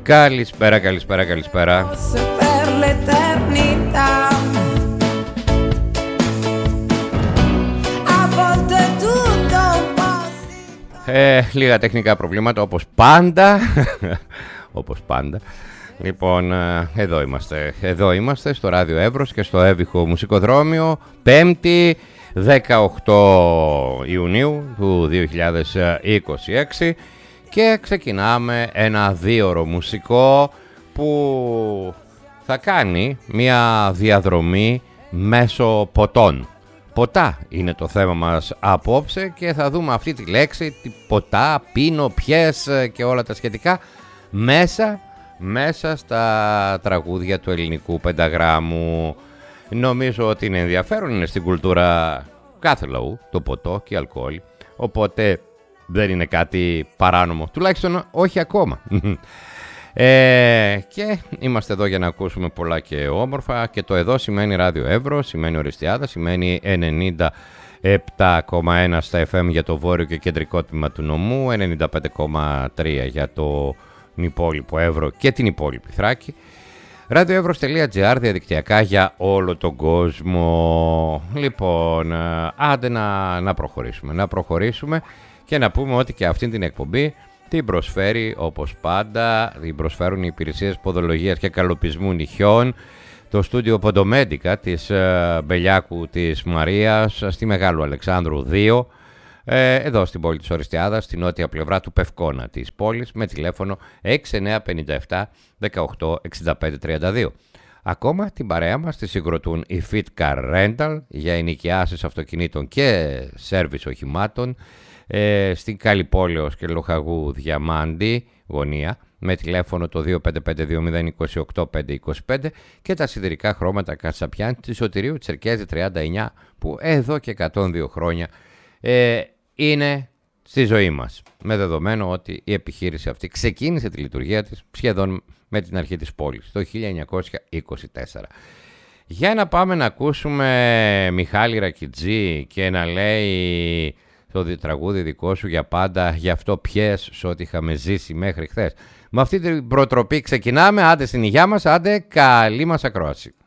Καλησπέρα, καλησπέρα, καλησπέρα. Λίγα τεχνικά προβλήματα όπως πάντα. Όπως πάντα. Λοιπόν, εδώ είμαστε στο Ράδιο Εύρος και στο Εύβουχο Μουσικοδρόμιο, 5η 18 Ιουνίου του 2026 και ξεκινάμε ένα 2ωρο μουσικό που θα κάνει μια διαδρομή μέσω ποτών. Ποτά είναι το θέμα μας απόψε και θα δούμε αυτή τη λέξη, τι ποτά, πίνω, ποιες και όλα τα σχετικά μέσα στα τραγούδια του ελληνικού πενταγράμμου. Νομίζω ότι είναι ενδιαφέρον, είναι στην κουλτούρα κάθε λαού το ποτό και η αλκοόλ, οπότε δεν είναι κάτι παράνομο, τουλάχιστον όχι ακόμα. Και είμαστε εδώ για να ακούσουμε πολλά και όμορφα και το εδώ σημαίνει Ράδιο Εύρος, σημαίνει Οριστιάδα, σημαίνει 97,1 στα FM για το βόρειο και κεντρικό τμήμα του νομού, 95,3 για το υπόλοιπο Εύρο και την υπόλοιπη Θράκη. radioevros.gr, διαδικτυακά για όλο τον κόσμο. Λοιπόν, άντε να προχωρήσουμε και να πούμε ότι και αυτή την εκπομπή την προσφέρει όπως πάντα, την προσφέρουν οι υπηρεσίες ποδολογίας και καλοπισμού νυχιών, το στούντιο Ποντομέντικα της Μπελιάκου της Μαρίας στη Μεγάλου Αλεξάνδρου 2, εδώ στην πόλη της Οριστιάδας, στη νότια πλευρά του Πευκώνα της πόλης, με τηλέφωνο 6957 18 65 32. Ακόμα την παρέα μας τη συγκροτούν η Fit Car Rental για ενοικιάσεις αυτοκινήτων και σέρβις οχημάτων, στην Καλυπόλεως και Λοχαγού Διαμάντη γωνία, με τηλέφωνο το 2552028525 και τα σιδηρικά χρώματα Κατσαπιάν της Σωτηρίου Τσερκέζη 39 που εδώ και 102 χρόνια είναι στη ζωή μας, με δεδομένο ότι η επιχείρηση αυτή ξεκίνησε τη λειτουργία της σχεδόν με την αρχή της πόλης το 1924. Για να πάμε να ακούσουμε Μιχάλη Ρακιτζή και να λέει το τραγούδι δικό σου για πάντα, γι' αυτό πιες σ' ό,τι είχαμε ζήσει μέχρι χθες. Με αυτή την προτροπή ξεκινάμε, άντε στην υγειά μας, άντε καλή μας ακρόαση.